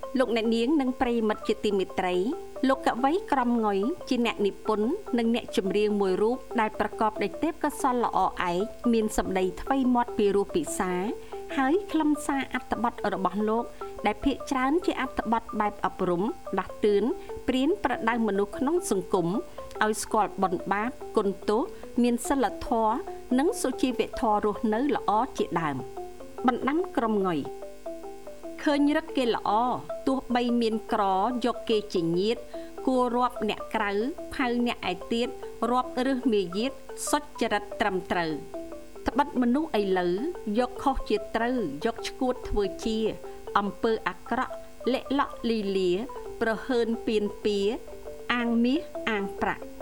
លោកអ្នកនាងនិងប្រិយមិត្តជាទីមេត្រីលោកកវីក្រមងុយជាអ្នកនិពន្ធនិងអ្នកចម្រៀងមួយរូបដែលប្រកបដោយទេពកោសល្យល្អឯកមានសម្ដីថ្វីមាត់ពីរោះពិសាហើយខ្លឹមសារអត្ថបទរបស់លោកដែលភាគច្រើនជាអត្ថបទបែបអប់រំដាស់តឿនព្រានប្រដៅមនុស្សក្នុងសង្គមឲ្យស្គាល់បុណ្យបាបគុណទោសមានសិលធម៌និងសុជីវធម៌រស់នៅល្អជាដើមបណ្ដាំក្រមងុយឃើញរឹកគេល្អទោះបីមានក្រយកគេជាញាតគួររាប់អ្នកក្រៅផៅអ្នកឯទៀតរាប់រឹសមាយាទសុចរិតត្រឹមត្រូវត្បិតមនុស្សឥឡូវយកខុសជាត្រូវយកឈួតធ្វើជាអំពើអាក្រក់លាក់លក់លីលាប្រហើនពៀនពៀអាងមាសអាងប្រាក់